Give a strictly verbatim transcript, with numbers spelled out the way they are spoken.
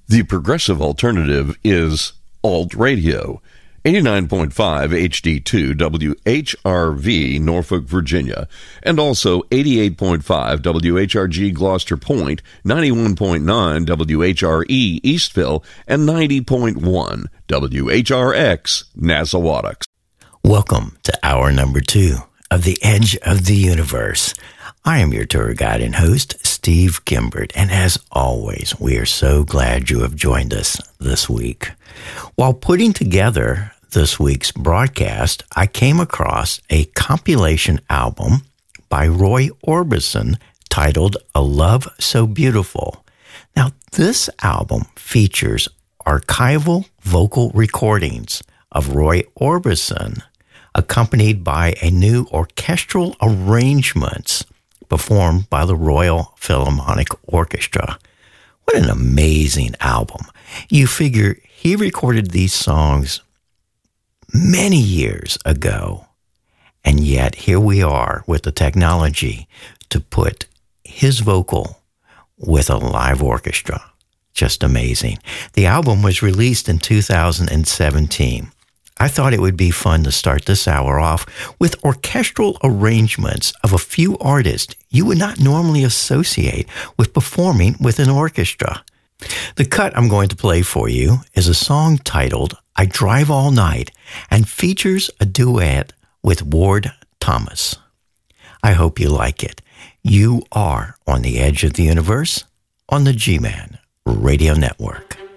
The progressive alternative is Alt Radio. eighty-nine point five H D two W H R V, Norfolk, Virginia, and also eighty-eight point five W H R G Gloucester Point, ninety-one point nine W H R E Eastville, and ninety point one W H R X Nassawadox. Welcome to hour number two of The Edge of the Universe. I am your tour guide and host, Steve Kimbert, and as always, we are so glad you have joined us this week. While putting together this week's broadcast, I came across a compilation album by Roy Orbison titled A Love So Beautiful. Now, this album features archival vocal recordings of Roy Orbison, accompanied by a new orchestral arrangements performed by the Royal Philharmonic Orchestra. What an amazing album. You figure he recorded these songs many years ago, and yet here we are with the technology to put his vocal with a live orchestra. Just amazing. The album was released in two thousand seventeen. I thought it would be fun to start this hour off with orchestral arrangements of a few artists you would not normally associate with performing with an orchestra. The cut I'm going to play for you is a song titled I Drive All Night and features a duet with Ward Thomas. I hope you like it. You are on the Edge of the Universe on the G-Man Radio Network.